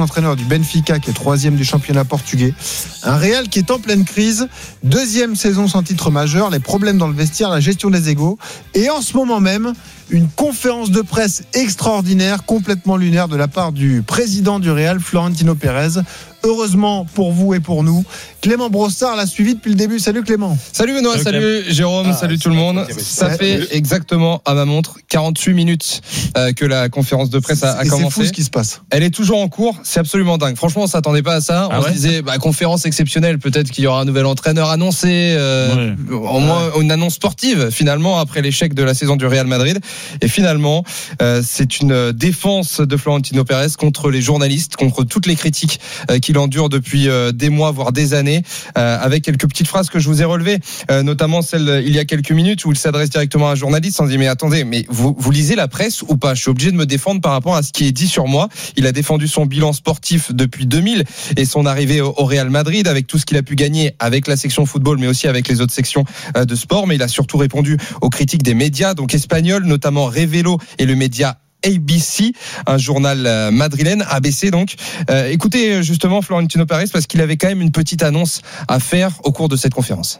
entraîneur du Benfica, qui est 3e du championnat portugais. Un Real qui est en pleine crise, 2e saison sans titre majeur, les problèmes dans le vestiaire, la gestion des égos, et en ce moment même, une conférence de presse extraordinaire, complètement lunaire de la part du président du Real, Florentino Pérez. Heureusement pour vous et pour nous, Clément Brossard l'a suivi depuis le début. Salut Clément. Salut Benoît, salut Jérôme, salut tout le monde. Ça fait exactement à ma montre 48 minutes que la conférence de presse a commencé. C'est fou ce qui se passe. Elle est toujours en cours, c'est absolument dingue. Franchement, on s'attendait pas à ça. On se disait conférence exceptionnelle, peut-être qu'il y aura un nouvel entraîneur annoncé, au moins une annonce sportive finalement après l'échec de la saison du Real Madrid. Et finalement, c'est une défense de Florentino Pérez contre les journalistes, contre toutes les critiques qu'il endure depuis des mois, voire des années, avec quelques petites phrases que je vous ai relevées, notamment celle il y a quelques minutes où il s'adresse directement à un journaliste en disant mais attendez, mais vous lisez la presse ou pas? Je suis obligé de me défendre par rapport à ce qui est dit sur moi. Il a défendu son bilan sportif depuis 2000 et son arrivée au Real Madrid avec tout ce qu'il a pu gagner avec la section football mais aussi avec les autres sections de sport, mais il a surtout répondu aux critiques des médias, donc espagnols, notamment Révélo et le média ABC, un journal madrilène, ABC donc. Écoutez justement Florentino Pérez parce qu'il avait quand même une petite annonce à faire au cours de cette conférence.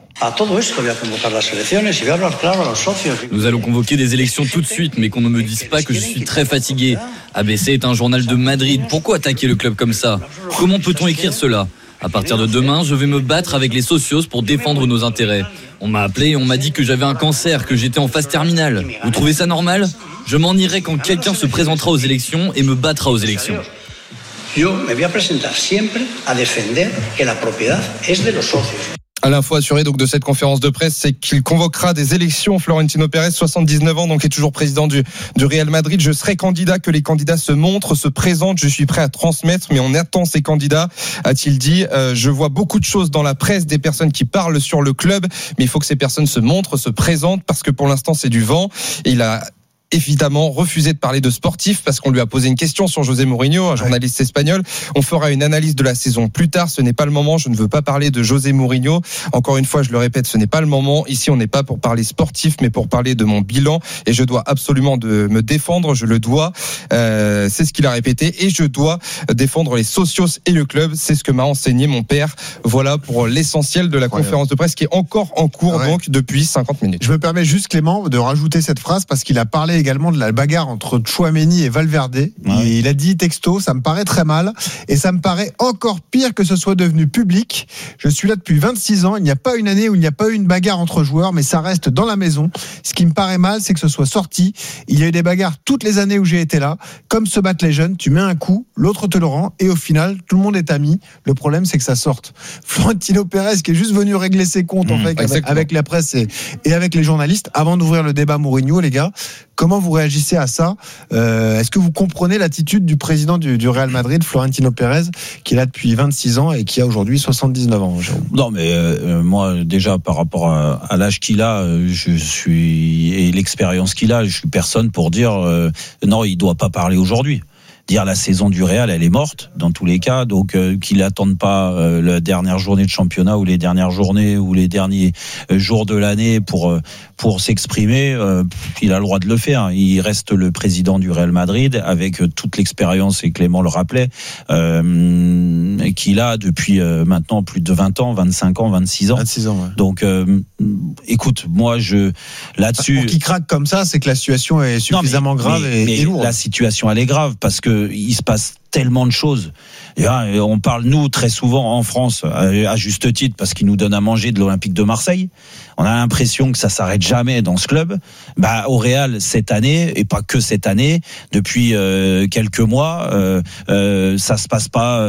Nous allons convoquer des élections tout de suite, mais qu'on ne me dise pas que je suis très fatigué. ABC est un journal de Madrid. Pourquoi attaquer le club comme ça? Comment peut-on écrire cela? À partir de demain, je vais me battre avec les socios pour défendre nos intérêts. On m'a appelé et on m'a dit que j'avais un cancer, que j'étais en phase terminale. Vous trouvez ça normal? Je m'en irai quand quelqu'un se présentera aux élections et me battra aux élections. Yo me voy a presentar siempre a defender que la propiedad es de los socios. L'info assurée donc de cette conférence de presse, c'est qu'il convoquera des élections. Florentino Pérez, 79 ans, donc est toujours président du Real Madrid. Je serai candidat, que les candidats se montrent, se présentent. Je suis prêt à transmettre, mais on attend ces candidats, a-t-il dit. Je vois beaucoup de choses dans la presse, des personnes qui parlent sur le club, mais il faut que ces personnes se montrent, se présentent, parce que pour l'instant c'est du vent. Et il a évidemment refusé de parler de sportif parce qu'on lui a posé une question sur José Mourinho, un journaliste espagnol. On fera une analyse de la saison plus tard, ce n'est pas le moment, je ne veux pas parler de José Mourinho. Encore une fois, je le répète, ce n'est pas le moment. Ici, on n'est pas pour parler sportif, mais pour parler de mon bilan et je dois absolument me défendre, je le dois. C'est ce qu'il a répété et je dois défendre les socios et le club. C'est ce que m'a enseigné mon père. Voilà pour l'essentiel de la conférence de presse qui est encore en cours donc depuis 50 minutes. Je me permets juste Clément de rajouter cette phrase parce qu'il a parlé également de la bagarre entre Tchouaméni et Valverde. Il a dit texto, ça me paraît très mal et ça me paraît encore pire que ce soit devenu public. Je suis là depuis 26 ans, il n'y a pas une année où il n'y a pas eu une bagarre entre joueurs, mais ça reste dans la maison. Ce qui me paraît mal, c'est que ce soit sorti. Il y a eu des bagarres toutes les années où j'ai été là. Comme se battent les jeunes, tu mets un coup, l'autre te le rend et au final, tout le monde est ami. Le problème, c'est que ça sorte. Florentino Pérez qui est juste venu régler ses comptes en fait, avec la presse et avec les journalistes avant d'ouvrir le débat Mourinho, les gars. Comment vous réagissez à ça? Est-ce que vous comprenez l'attitude du président du Real Madrid, Florentino Pérez, qui est là depuis 26 ans et qui a aujourd'hui 79 ans? Non, mais moi, déjà, par rapport à l'âge qu'il a, je suis et l'expérience qu'il a, je suis personne pour dire non, il doit pas parler aujourd'hui. Dire la saison du Real, elle est morte dans tous les cas, donc qu'il attende pas la dernière journée de championnat ou les dernières journées ou les derniers jours de l'année pour s'exprimer, il a le droit de le faire. Il reste le président du Real Madrid avec toute l'expérience, et Clément le rappelait, qu'il a depuis maintenant plus de 20 ans, 25 ans, 26 ans. 26 ans, ouais. Donc écoute, moi là-dessus, pour qu'il craque comme ça, c'est que la situation est suffisamment grave et lourde. La situation elle est grave parce que il se passe tellement de choses. Et on parle, nous, très souvent en France, à juste titre, parce qu'ils nous donnent à manger de l'Olympique de Marseille. On a l'impression que ça s'arrête jamais dans ce club. Au Real, cette année, et pas que cette année, depuis quelques mois, ça se passe pas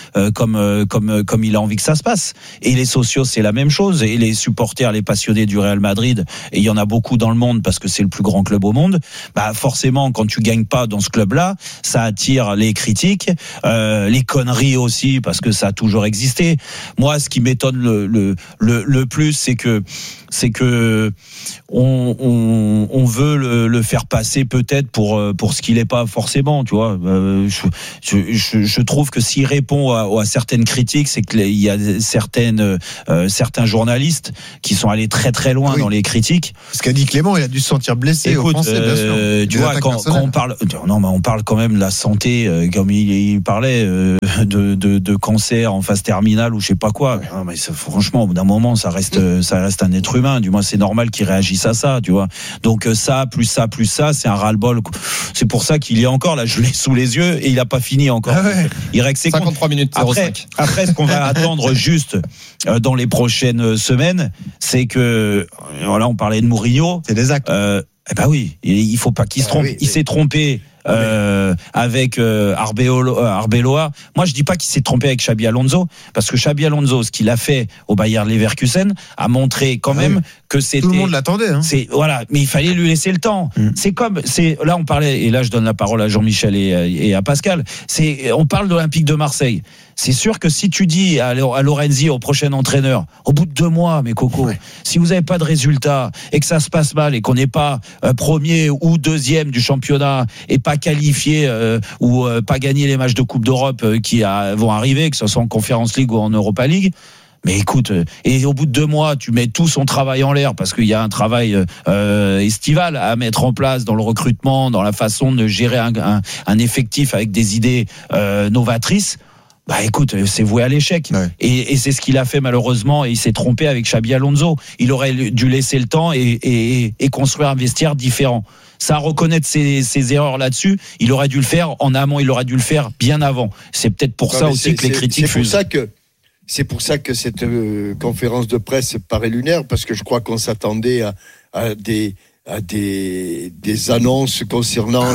comme il a envie que ça se passe. Et les socios, c'est la même chose. Et les supporters, les passionnés du Real Madrid, et il y en a beaucoup dans le monde parce que c'est le plus grand club au monde, forcément, quand tu gagnes pas dans ce club-là, ça attire les critiques, les conneries aussi, parce que ça a toujours existé. Moi, ce qui m'étonne le plus, c'est que on veut le faire passer peut-être pour ce qu'il n'est pas forcément, tu vois. Je trouve que s'il répond à certaines critiques, c'est qu'il y a certains journalistes qui sont allés très très loin dans les critiques. Ce qu'a dit Clément, il a dû se sentir blessé. Écoute, offensé, bien sûr. tu vois, quand on parle, on parle quand même de la santé, comme il parlait de cancer en phase terminale ou je sais pas quoi. Non, mais franchement, au bout d'un moment, ça reste un être humain. Du moins, c'est normal qu'il réagisse à ça, tu vois. Donc ça, c'est un ras-le-bol. C'est pour ça qu'il y a encore là, je l'ai sous les yeux et il a pas fini encore. Ah ouais. Il règle ses 53 minutes 05. Après, ce qu'on va attendre juste dans les prochaines semaines, c'est que voilà, on parlait de Mourinho. C'est des actes. Eh ben oui, il faut pas qu'il se trompe. Il s'est trompé avec Arbeloa. Moi, je dis pas qu'il s'est trompé avec Xabi Alonso, parce que Xabi Alonso, ce qu'il a fait au Bayer Leverkusen, a montré quand même que c'était. Tout le monde l'attendait. Hein. Voilà, mais il fallait lui laisser le temps. Là, on parlait, et là, je donne la parole à Jean-Michel et à Pascal. On parle de l'Olympique de Marseille. C'est sûr que si tu dis à Lorenzi, au prochain entraîneur, au bout de 2 mois, mes cocos, si vous n'avez pas de résultat et que ça se passe mal et qu'on n'est pas premier ou deuxième du championnat et pas qualifié ou pas gagné les matchs de Coupe d'Europe qui vont arriver, que ce soit en Conference League ou en Europa League. Mais écoute, et au bout de 2 mois, tu mets tout son travail en l'air parce qu'il y a un travail estival à mettre en place dans le recrutement, dans la façon de gérer un effectif avec des idées novatrices. Bah écoute, c'est voué à l'échec. Ouais. Et c'est ce qu'il a fait malheureusement, et il s'est trompé avec Xabi Alonso. Il aurait dû laisser le temps et construire un vestiaire différent. Ça, reconnaître ses erreurs là-dessus, il aurait dû le faire en amont, il aurait dû le faire bien avant. C'est peut-être pour ça aussi que les critiques fusent. C'est pour ça que cette conférence de presse paraît lunaire, parce que je crois qu'on s'attendait à des annonces concernant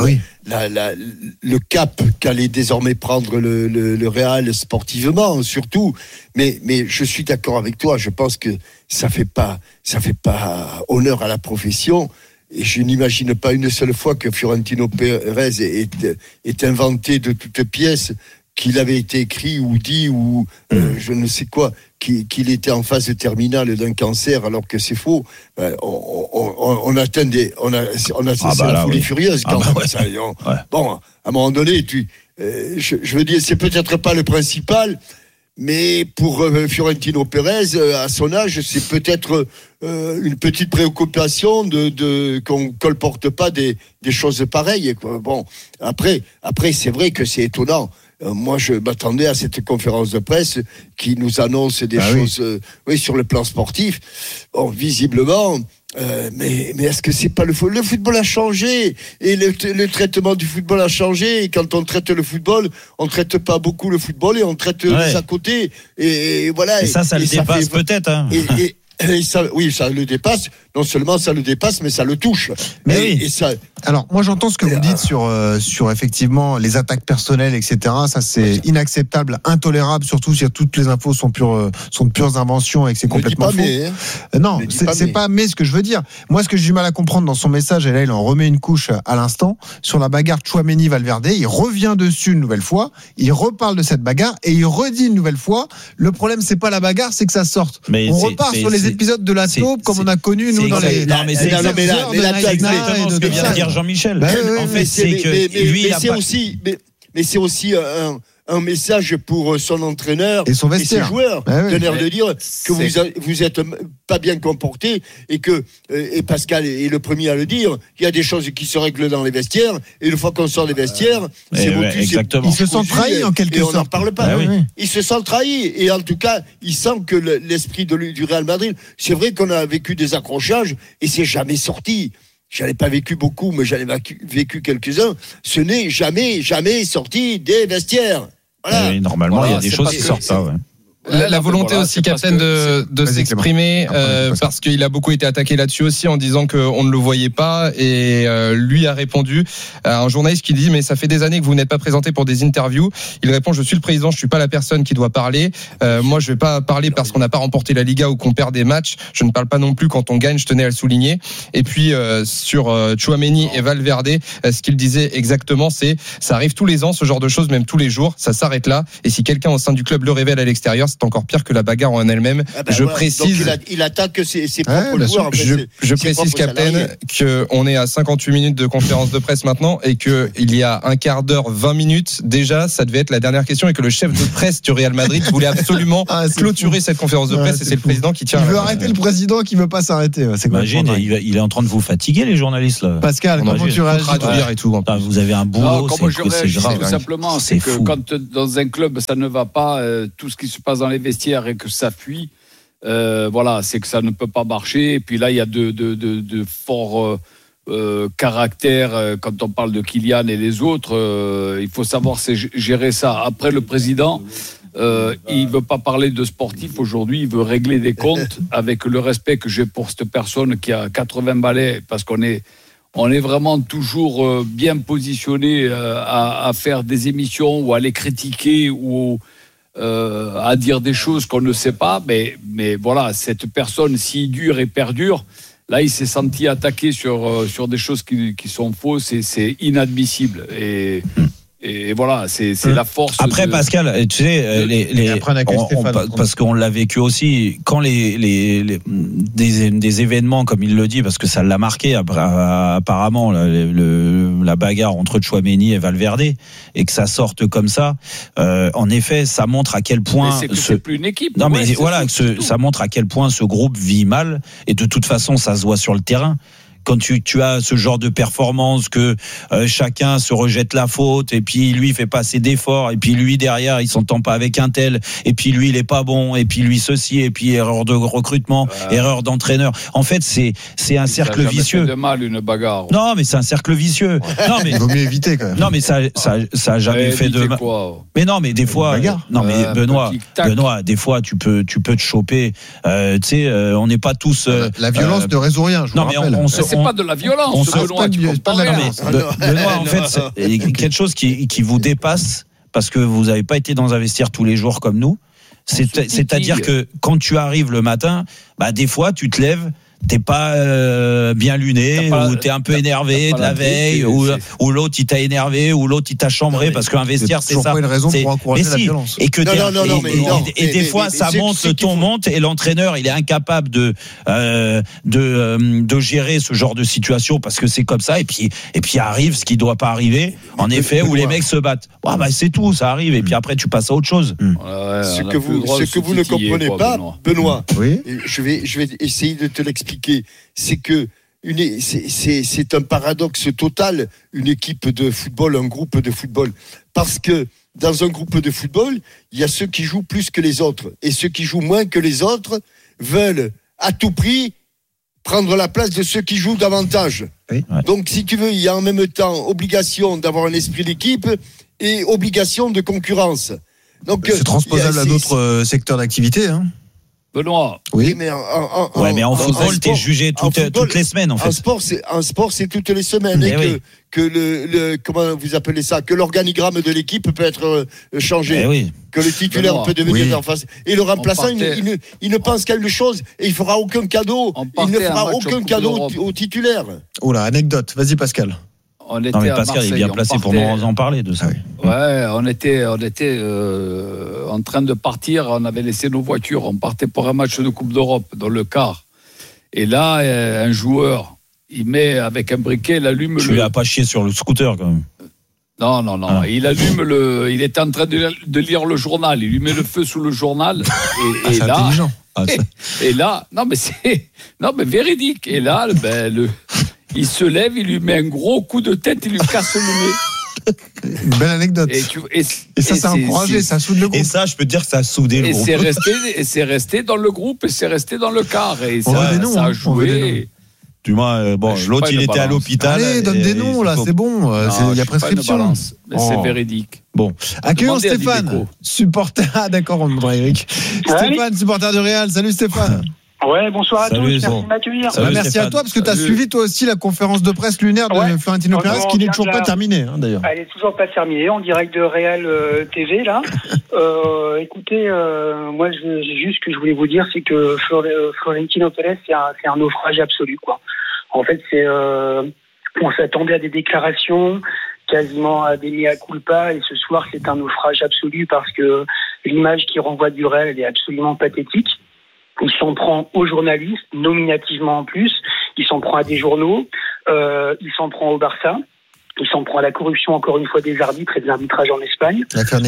le cap qu'allait désormais prendre le Real sportivement surtout, mais je suis d'accord avec toi, je pense que ça fait pas honneur à la profession, et je n'imagine pas une seule fois que Florentino Pérez est inventé de toutes pièces qu'il avait été écrit ou dit ou je ne sais quoi, qu'il était en phase terminale d'un cancer, alors que c'est faux. On atteint c'est la folie furieuse quand même. Ça, bon, à un moment donné, je veux dire, c'est peut-être pas le principal, mais pour Florentino Pérez, à son âge, c'est peut-être une petite préoccupation qu'on colporte pas des choses pareilles, quoi. Bon, après, c'est vrai que c'est étonnant. Moi, je m'attendais à cette conférence de presse qui nous annonce des choses, sur le plan sportif. Bon, visiblement, mais est-ce que c'est pas le football a changé, et le traitement du football a changé. Et quand on traite le football, on traite pas beaucoup le football et on traite les à côté. Et voilà. Et ça le dépasse peut-être. Hein. Et ça, oui, ça le dépasse. Non seulement ça le dépasse, mais ça le touche. Et ça. Alors, moi, j'entends ce que vous dites sur effectivement les attaques personnelles, etc. Ça, c'est inacceptable, intolérable, surtout si toutes les infos sont de pures inventions et que c'est complètement faux. Non, c'est pas mais ce que je veux dire. Moi, ce que j'ai du mal à comprendre dans son message, et là, il en remet une couche à l'instant, sur la bagarre Tchouaméni-Valverde, il revient dessus une nouvelle fois, il reparle de cette bagarre et il redit une nouvelle fois, le problème, c'est pas la bagarre, c'est que ça sorte. Mais on repart sur les épisodes de la taupe, comme on a connu, nous, dans les... Non, mais c'est exactement ce que vient de dire Jean-Michel. En fait, c'est que lui, mais c'est aussi un message pour son entraîneur et ses joueurs, de l'air de dire que vous êtes pas bien comportés, et que et Pascal est le premier à le dire. Il y a des choses qui se règlent dans les vestiaires, et une fois qu'on sort des vestiaires, c'est exactement. Ils se sentent trahis en quelque sorte. On n'en parle pas. Ils se sentent trahis, et en tout cas, ils sentent que l'esprit du Real Madrid. C'est vrai qu'on a vécu des accrochages et c'est jamais sorti. J'en ai pas vécu beaucoup, mais j'en ai vécu quelques-uns. Ce n'est jamais sorti des vestiaires. Voilà. Et normalement, il y a des choses qui sortent pas. Ouais. La volonté aussi, Captain, de s'exprimer, parce qu'il a beaucoup été attaqué là-dessus aussi, en disant qu'on ne le voyait pas, et lui a répondu à un journaliste qui dit: mais ça fait des années que vous n'êtes pas présenté pour des interviews. Il répond: je suis le président, je suis pas la personne qui doit parler. Moi, je vais pas parler parce qu'on n'a pas remporté la Liga ou qu'on perd des matchs. Je ne parle pas non plus quand on gagne, je tenais à le souligner. Et puis sur Tchouaméni et Valverde, ce qu'il disait exactement, c'est: ça arrive tous les ans, ce genre de choses, même tous les jours, ça s'arrête là. Et si quelqu'un au sein du club le révèle à l'extérieur, c'est c'est encore pire que la bagarre en elle-même. Je précise. Donc il attaque ses propres joueurs. Je précise, Captain, qu'on est à 58 minutes de conférence de presse maintenant et qu'il y a un quart d'heure, 20 minutes, déjà, ça devait être la dernière question et que le chef de presse du Real Madrid voulait absolument clôturer cette conférence de presse et c'est le président qui tient. Il veut arrêter le président qui veut pas s'arrêter. C'est imagine, il est en train de vous fatiguer, les journalistes, là. Pascal, comment tu réagis? Et tout. Vous avez un boulot, comment je réagis, grave. tout simplement, c'est que quand dans un club ça ne va pas, tout ce qui se passe dans les vestiaires et que ça fuit, voilà, c'est que ça ne peut pas marcher. Et puis là, il y a de forts caractères. Quand on parle de Kylian et les autres, il faut savoir gérer ça. Après, le président, il veut pas parler de sportif aujourd'hui. Il veut régler des comptes avec le respect que j'ai pour cette personne qui a 80 balais, parce qu'on est vraiment toujours bien positionné à faire des émissions ou à les critiquer ou à dire des choses qu'on ne sait pas. Mais voilà, cette personne, s'il dure et perdure, là, il s'est senti attaqué sur des choses qui sont fausses et c'est inadmissible. Et voilà, c'est la force. Après, Pascal, tu sais, parce qu'on l'a vécu aussi, quand des événements, comme il le dit, parce que ça l'a marqué apparemment, la bagarre entre Tchouaméni et Valverde, et que ça sorte comme ça, en effet, ça montre à quel point. C'est plus une équipe. Non, mais voilà, ça montre à quel point ce groupe vit mal, et de toute façon, ça se voit sur le terrain. Quand tu as ce genre de performance que chacun se rejette la faute et puis lui il fait pas assez d'efforts et puis lui derrière il s'entend pas avec un tel et puis lui il est pas bon et puis lui ceci et puis erreur de recrutement, erreur d'entraîneur. En fait c'est un cercle vicieux. Ça a jamais fait de mal une bagarre. Non mais c'est un cercle vicieux. Non mais il vaut mieux éviter quand même. Non mais ça a jamais fait de mal. Mais non mais des fois non mais Benoît, des fois tu peux te choper. Tu sais on n'est pas tous. La violence ne résout rien. Je vous rappelle. C'est pas de la violence. Benoît, en fait, c'est quelque chose qui vous dépasse parce que vous n'avez pas été dans un vestiaire tous les jours comme nous. C'est-à-dire que quand tu arrives le matin, des fois tu te lèves, t'es pas bien luné ou t'es un peu énervé de la veille ou l'autre il t'a énervé ou l'autre il t'a chambré parce qu'un vestiaire c'est ça. Pas une raison pour encourager la violence. Et que des fois ça monte, le ton monte et l'entraîneur il est incapable de gérer ce genre de situation parce que c'est comme ça et puis arrive ce qui doit pas arriver en effet où les mecs se battent. C'est tout, ça arrive et puis après tu passes à autre chose. Ce que vous ne comprenez pas, Benoît. Oui. Je vais essayer de te l'expliquer. C'est que c'est un paradoxe total, une équipe de football, un groupe de football. Parce que dans un groupe de football, il y a ceux qui jouent plus que les autres. Et ceux qui jouent moins que les autres veulent à tout prix prendre la place de ceux qui jouent davantage. Oui. Donc, si tu veux, il y a en même temps obligation d'avoir un esprit d'équipe et obligation de concurrence. Donc, c'est transposable à d'autres secteurs d'activité, hein. Benoît. Oui, mais en football, t'es jugé toutes les semaines, en fait. En sport, c'est toutes les semaines. Que comment vous appelez ça? Que l'organigramme de l'équipe peut être changé. Que le titulaire peut devenir en face. Et le remplaçant, il ne pense qu'à une chose, et il fera aucun cadeau. Il ne fera aucun cadeau au titulaire. Oh là, anecdote. Vas-y, Pascal. Non mais Pascal est bien placé pour nous en parler de ça. Ouais, on était en train de partir, on avait laissé nos voitures, on partait pour un match de Coupe d'Europe dans le car. Et là, un joueur, il met avec un briquet, il allume Tu lui as pas chié sur le scooter quand même. Non. Il allume il était en train de lire le journal, il lui met le feu sous le journal et c'est là intelligent. Et là, non mais véridique. Et là, il se lève, il lui met un gros coup de tête, il lui casse le nez. Une belle anecdote. Et ça, c'est encouragé, ça soude le groupe. Et ça, je peux te dire que ça a soudé le groupe. C'est resté dans le groupe et c'est resté dans le car. Et ça a joué. Du moins, l'autre, il était à l'hôpital. Allez, donne des noms, là, c'est bon. Il y a prescription. C'est véridique. Bon. Accueillons Stéphane, supporter. Ah, d'accord, on demandera Eric. Stéphane, supporter du Real. Salut, Stéphane. Ouais, bonsoir à tous, merci de m'accueillir. Merci à toi, parce que tu as suivi toi aussi la conférence de presse lunaire de Florentino Pérez, qui n'est toujours pas terminée, d'ailleurs. Elle est toujours pas terminée, en direct de Real TV, là. Écoutez, moi, juste ce que je voulais vous dire, c'est que Florentino Pérez, c'est un naufrage absolu, quoi. En fait, on s'attendait à des déclarations, quasiment à des mea culpa, et ce soir, c'est un naufrage absolu, parce que l'image qu'il renvoie du Real, elle est absolument pathétique. Il s'en prend aux journalistes, nominativement en plus. Il s'en prend à des journaux. Il s'en prend au Barça. Il s'en prend à la corruption, encore une fois, des arbitres et de l'arbitrage en Espagne.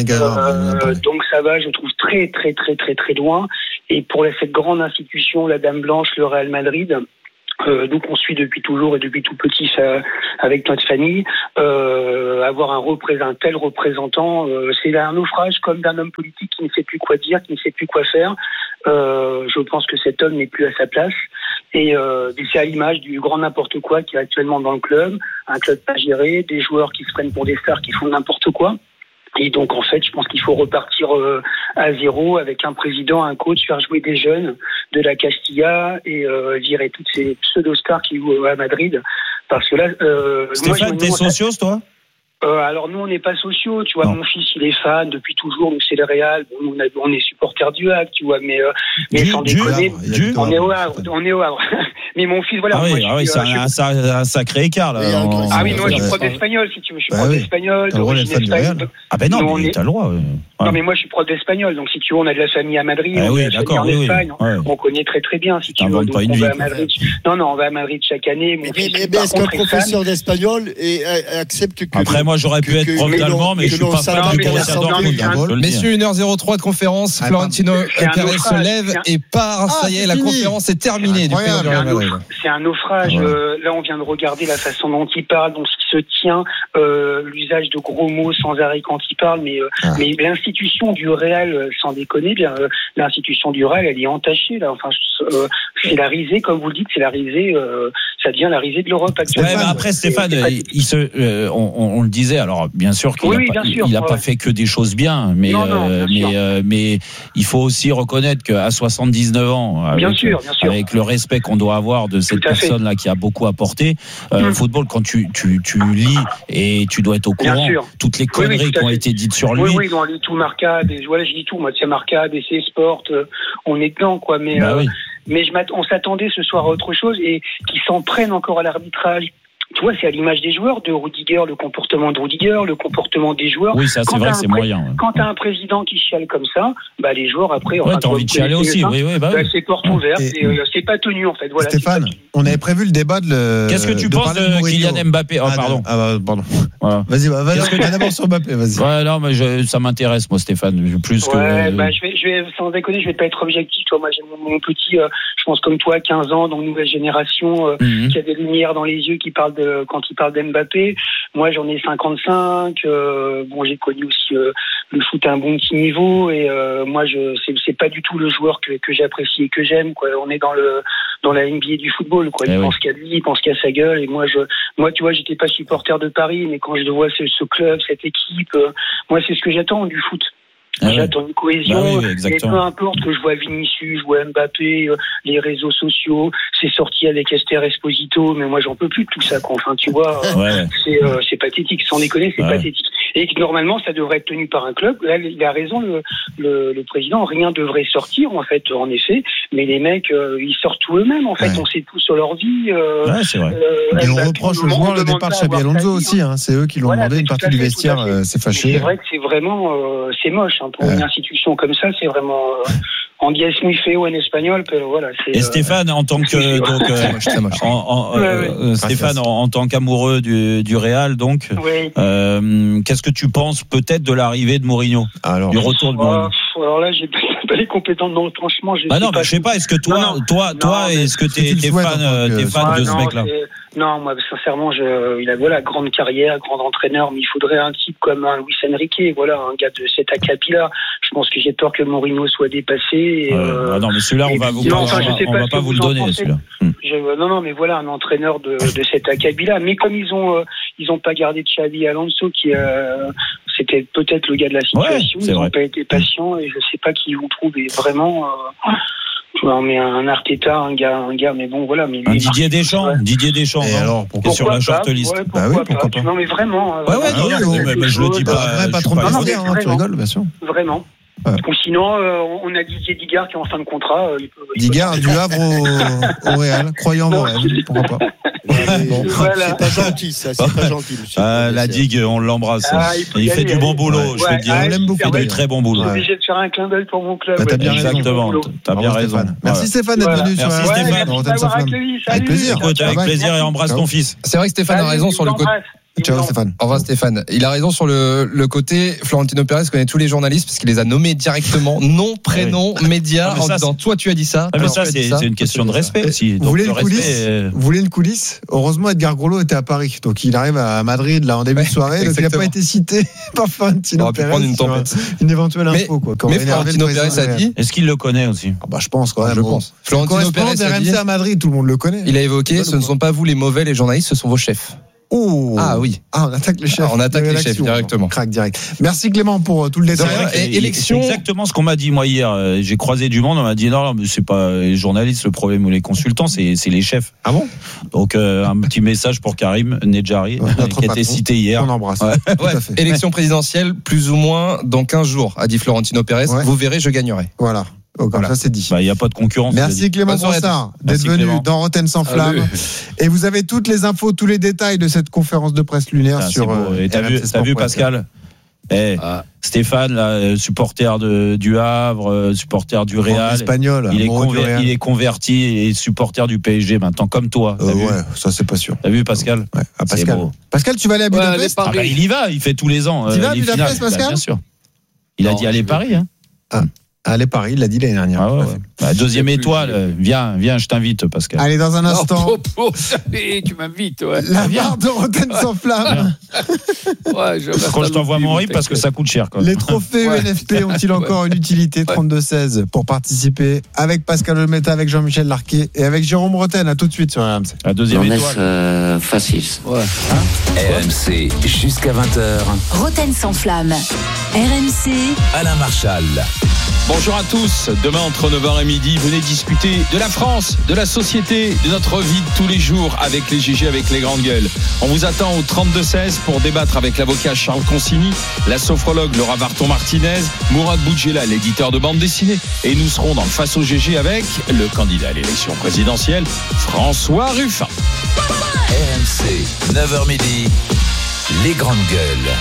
Donc ça va, je trouve, très, très, très, très, très loin. Et pour cette grande institution, la Dame Blanche, le Real Madrid, donc on suit depuis toujours et depuis tout petit avec notre famille, avoir un tel représentant, c'est un naufrage comme d'un homme politique qui ne sait plus quoi dire, qui ne sait plus quoi faire. Je pense que cet homme n'est plus à sa place et c'est à l'image du grand n'importe quoi qui est actuellement dans le club, un club pas géré, des joueurs qui se prennent pour des stars qui font n'importe quoi. Et donc, en fait, je pense qu'il faut repartir à zéro avec un président, un coach, faire jouer des jeunes de la Castilla et virer toutes ces pseudo-stars qui jouent à Madrid. Parce que là... Stéphane, t'es socios, toi ? Alors nous on n'est pas sociaux, tu vois. Mon fils il est fan depuis toujours, nous c'est le Real. Bon, on est supporters du Havre, tu vois, mais sans déconner, on est au Havre. Mais mon fils, voilà. C'est un sacré écart là. Oui, moi je suis prof d'espagnol, si tu veux, je suis prof d'espagnol. Ah ben non, mais t'as le droit. Non mais moi je suis prof d'espagnol, donc si tu veux, on a de la famille à Madrid, on a de la famille en Espagne, on connaît très très bien, si tu veux. Donc on va à Madrid. Non, on va à Madrid chaque année. Mais est-ce qu'un professeur d'espagnol accepte que... Après moi j'aurais pu être prof d'allemand, mais je suis pas fan du Borussia Dortmund. Messieurs, 1h03 de conférence, Florentino Pérez se lève et part. Ça y est, la conférence est terminée du président du Real Madrid. C'est un naufrage. Là, on vient de regarder la façon dont il parle, dont il se tient, l'usage de gros mots sans arrêt quand il parle. Mais l'institution du Real, sans déconner, l'institution du Real, elle est entachée là. Enfin, c'est la risée, comme vous le dites, c'est la risée. Ça devient la risée de l'Europe actuellement. Ouais, mais après, Stéphane, on le disait. Alors, bien sûr qu'il n'a pas fait que des choses bien, mais il faut aussi reconnaître qu'à 79 ans, avec le respect qu'on doit avoir de cette personne-là qui a beaucoup apporté, le football, quand tu lis et tu dois être au courant, toutes les conneries qui ont été dites sur lui. Oui, on lit tout Marca, voilà, je dis tout, moi, c'est Marca, DC Sport, on est dedans, quoi, mais on s'attendait ce soir à autre chose et qu'ils s'en prennent encore à l'arbitrage. Tu vois, c'est à l'image des joueurs, de Rudiger, le comportement de Rudiger, le comportement des joueurs. Oui, ça, c'est vrai que c'est moyen. Quand t'as un président qui chiale comme ça, les joueurs, après... t'as envie de chialer aussi, c'est porte ouverte, c'est pas tenu, en fait. Voilà, Stéphane, on avait prévu le débat Qu'est-ce que tu penses de Kylian Mbappé ? Pardon. Pardon. Voilà. Vas-y, d'abord sur Mbappé, vas-y. Ouais, non, mais ça m'intéresse, moi, Stéphane, plus que... je vais, sans déconner, je vais pas être objectif, toi. Moi, j'ai mon petit, je pense comme toi, 15 ans, dans une nouvelle génération, qui a des lumières dans les yeux, qui parle quand il parle d'Mbappé. Moi, j'en ai 55. J'ai connu aussi le foot à un bon petit niveau. Et moi, c'est pas du tout le joueur que j'apprécie et que j'aime, quoi. On est dans la NBA du football, quoi. Il pense qu'à lui, il pense qu'à sa gueule. Et moi, tu vois, j'étais pas supporter de Paris, mais quand je vois ce club, cette équipe, moi, c'est ce que j'attends du foot. J'attends une cohésion, et peu importe que je vois Vinicius, je vois Mbappé, les réseaux sociaux, c'est sorti avec Esther Esposito, mais moi j'en peux plus de tout ça, quoi. Enfin, tu vois, c'est pathétique, sans déconner, c'est pathétique. Et que normalement ça devrait être tenu par un club. Là, il a raison, le président, rien devrait sortir, en fait, en effet, mais les mecs, ils sortent tout eux-mêmes, en fait, on sait tout sur leur vie. C'est vrai. Et on reproche aux joueurs le départ de Xabi Alonso aussi, hein. C'est eux qui l'ont demandé, une partie du vestiaire s'est fâchée. C'est vrai que c'est vraiment, c'est moche, hein. Pour une institution comme ça, c'est vraiment en diez muy feo en espagnol, voilà. Et Stéphane, en tant que Stéphane, en tant qu'amoureux du Real, donc, qu'est-ce que tu penses peut-être de l'arrivée de Mourinho, du retour de Mourinho? Alors là, j'ai pas les compétences, non, franchement, je sais pas. Est-ce que toi, est-ce que t'es fan de ce mec-là? Non, moi, sincèrement, il a voilà, grande carrière, grand entraîneur, mais il faudrait un type comme un Luis Enrique, voilà, un gars de cet acabit-là. Je pense que j'ai peur que Mourinho soit dépassé. Non, mais celui-là, on va pas vous le donner, celui-là. Non, mais voilà, un entraîneur de cet acabit-là. Mais comme ils ont pas gardé Xabi Alonso, qui c'était peut-être le gars de la situation, ils n'ont pas été patients, et je sais pas qui ils vont trouver vraiment. Mais un Arteta, un gars, mais bon, voilà. Mais Didier Deschamps. Et alors, pourquoi sur la shortlist? Pourquoi pas. Non, mais vraiment. Je le dis pas. Pas trop de tu rigoles, bien sûr. Vraiment. Ou sinon, on a Didier Digard qui est en fin de contrat. Digard du Havre au Real, croyant vos rêves, pourquoi pas. Voilà. C'est pas gentil, ça. C'est pas gentil. La Digue, on l'embrasse. Il fait du bon boulot. Je peux te dire, on l'aime beaucoup. Il fait du très bon boulot. Je suis obligé de faire un clin d'œil pour mon club. T'as bien raison. Exactement. T'as bien raison. Merci Stéphane d'être venu sur Merci Stéphane. Avec plaisir. Avec plaisir et embrasse ton fils. C'est vrai que Stéphane a raison sur le côté. Ciao Stéphane. Au revoir Stéphane. Il a raison sur le côté. Florentino Pérez connaît tous les journalistes parce qu'il les a nommés directement, nom, prénom, médias, en disant toi tu as dit ça. Mais ça c'est une question de respect aussi. Vous voulez une coulisse? Heureusement Edgar Grollo était à Paris, donc il arrive à Madrid là en début de soirée, donc il n'a pas été cité par Florentino Pérez. Prendre une tempête, une éventuelle info quoi. Mais Florentino Pérez a dit. Est-ce qu'il le connaît aussi? Je pense quand même. Je pense. Florentino Pérez a dit à Madrid, tout le monde le connaît. Il a évoqué, ce ne sont pas vous les mauvais les journalistes, ce sont vos chefs. Oh. Ah oui. On attaque les chefs. On attaque les chefs directement. Crac direct. Merci Clément pour tout le détail. Et élection. C'est exactement ce qu'on m'a dit moi hier. J'ai croisé du monde. On m'a dit non, mais c'est pas les journalistes le problème ou les consultants, c'est les chefs. Ah bon? Donc un petit message pour Karim Nedjari qui a été cité hier. On embrasse. Élection présidentielle plus ou moins dans 15 jours, a dit Florentino Pérez. Vous verrez, je gagnerai. Voilà. Comme ça c'est dit. Il n'y a pas de concurrence. Merci Clément Brossard d'être venu dans Rotten sans flamme. Et vous avez toutes les infos, tous les détails de cette conférence de presse lunaire sur. Et t'as vu Pascal? Stéphane, là, supporter du Havre, supporter du Real. Espagnol. Il est converti et supporter du PSG maintenant, comme toi. Ça c'est pas sûr. T'as vu Pascal? Pascal. Pascal, tu vas aller à Budapest? Il y va, il fait tous les ans. Tu vas à Budapest, Pascal? Bien sûr. Il a dit aller Paris. Allez Paris, il l'a dit l'année dernière. Deuxième étoile, viens, je t'invite Pascal. Allez, dans un instant. Tu m'invites, La barre de Rotten sans flamme. Quand je t'envoie mon RIP parce que ça coûte cher. Les trophées UNFP ont-ils encore une utilité? 32-16 pour participer avec Pascal Olmeta, avec Jean-Michel Larquet et avec Jérôme Rotten. À tout de suite sur RMC. La deuxième étoile. Facile. RMC jusqu'à 20h. Rotten sans flamme. RMC. Alain Marchal. Bonjour à tous, demain entre 9h et midi, venez discuter de la France, de la société, de notre vie de tous les jours avec les GG, avec les grandes gueules. On vous attend au 32-16 pour débattre avec l'avocat Charles Consigny, la sophrologue Laura Varton-Martinez, Mourad Boudjela, l'éditeur de bande dessinée. Et nous serons dans le Face au GG avec le candidat à l'élection présidentielle, François Ruffin. RMC, 9h midi, les grandes gueules.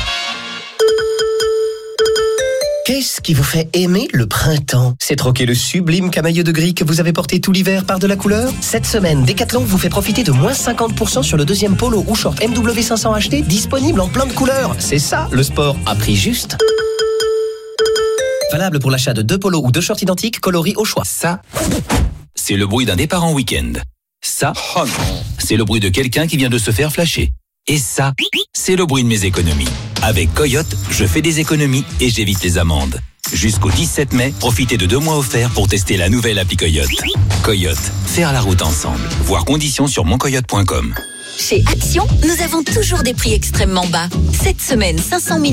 Qu'est-ce qui vous fait aimer le printemps? C'est troquer le sublime camailleux de gris que vous avez porté tout l'hiver par de la couleur? Cette semaine, Decathlon vous fait profiter de moins 50% sur le deuxième polo ou short MW500 acheté, disponible en plein de couleurs. C'est ça, le sport à prix juste. Valable pour l'achat de 2 polos ou 2 shorts identiques coloris au choix. Ça, c'est le bruit d'un départ en week-end. Ça, c'est le bruit de quelqu'un qui vient de se faire flasher. Et ça, c'est le bruit de mes économies. Avec Coyote, je fais des économies et j'évite les amendes. Jusqu'au 17 mai, profitez de 2 mois offerts pour tester la nouvelle appli Coyote. Coyote, faire la route ensemble. Voir conditions sur moncoyote.com. Chez Action, nous avons toujours des prix extrêmement bas. Cette semaine, 500 000